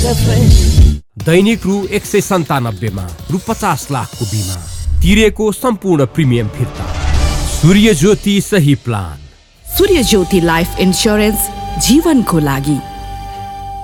दैनिक रु 197 मा रु 50 लाखको बिमा तिरेको सम्पूर्ण प्रिमियम फिर्ता। सूर्य ज्योति सही प्लान। सूर्य ज्योति लाइफ इन्स्योरेन्स जीवनको लागि।